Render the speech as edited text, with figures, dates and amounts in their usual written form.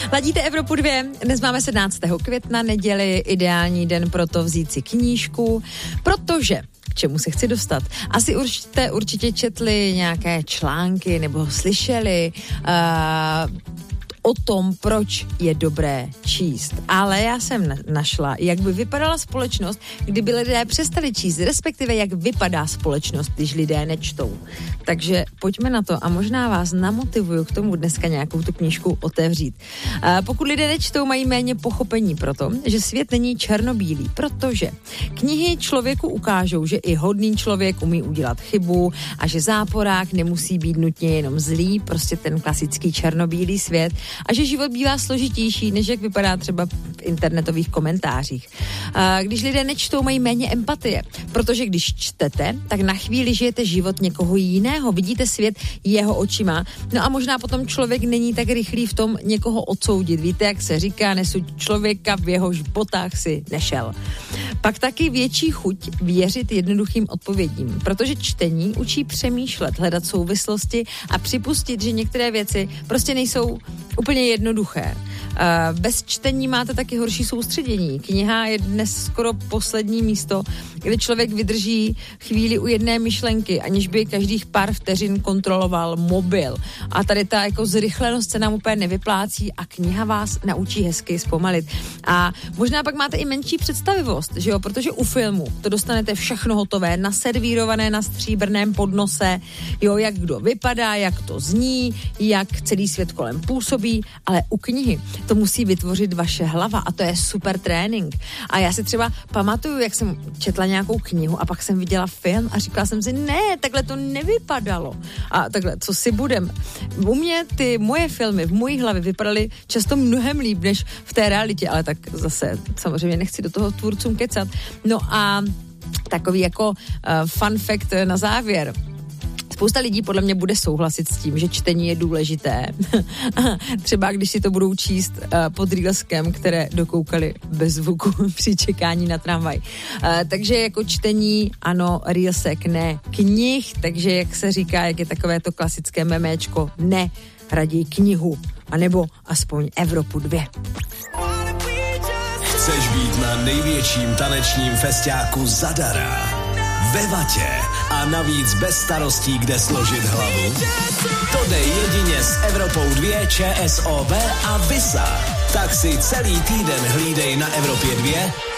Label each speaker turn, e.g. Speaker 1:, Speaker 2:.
Speaker 1: Ladíte Evropu 2, dnes máme 17. května, neděli, ideální den pro to vzít si knížku, protože k čemu se chci dostat. Asi určitě četli nějaké články nebo slyšeli o tom, proč je dobré číst. Ale já jsem našla, jak by vypadala společnost, kdyby lidé přestali číst, respektive jak vypadá společnost, když lidé nečtou. Takže pojďme na to a možná vás namotivuju k tomu dneska nějakou tu knížku otevřít. Pokud lidé nečtou, mají méně pochopení pro to, že svět není černobílý, protože knihy člověku ukážou, že i hodný člověk umí udělat chybu a že záporák nemusí být nutně jenom zlý, prostě ten klasický černobílý svět, a že život bývá složitější, než jak vypadá třeba v internetových komentářích. Když lidé nečtou, mají méně empatie, protože když čtete, tak na chvíli žijete život někoho jiného, vidíte svět jeho očima, no a možná potom člověk není tak rychlý v tom někoho odsoudit. Víte, jak se říká, nesuď člověka, v jehož botách si nešel. Pak taky větší chuť věřit jednoduchým odpovědím, protože čtení učí přemýšlet, hledat souvislosti a připustit, že některé věci prostě nejsou úplně jednoduché. Bez čtení máte taky horší soustředění. Kniha je dnes skoro poslední místo, kde člověk vydrží chvíli u jedné myšlenky, aniž by každých pár vteřin kontroloval mobil. A tady ta jako zrychlenost se nám úplně nevyplácí a kniha vás naučí hezky zpomalit. A možná pak máte i menší představivost, že jo, protože u filmu to dostanete všechno hotové, naservírované na stříbrném podnose, jo, jak kdo vypadá, jak to zní, jak celý svět kolem působí, ale u knihy to musí vytvořit vaše hlava a to je super trénink. A já si třeba pamatuju, jak jsem četla nějakou knihu a pak jsem viděla film a říkala jsem si, ne, takhle to nevypadalo. A takhle, co si budem. U mě ty moje filmy v mojí hlavě vypadaly často mnohem líp než v té realitě, ale tak zase samozřejmě nechci do toho tvůrcům kecat. No a takový jako fun fact na závěr. Spousta lidí podle mě bude souhlasit s tím, že čtení je důležité. Třeba když si to budou číst pod reelskem, které dokoukali bez zvuku při čekání na tramvaj. Takže jako čtení, ano, reelsek ne knih, takže jak se říká, jak je takové to klasické meméčko, ne, raději knihu, anebo aspoň Evropu 2.
Speaker 2: Chceš být na největším tanečním festiáku zadara? Ve Vatě a navíc bez starostí, kde složit hlavu? To jde jedině s Evropou 2, ČSOB a Visa. Tak si celý týden hlídej na Evropě 2